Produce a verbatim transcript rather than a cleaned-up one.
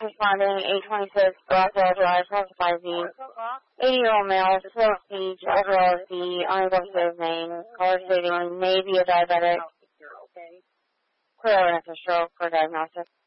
responding, eight twenty-six, Rockwell Drive, twenty-five Z. eighty-year-old male, slow speech, overall Z, unable to say his name. Caller stating may be a diabetic. Clear evidence of stroke for diagnosis.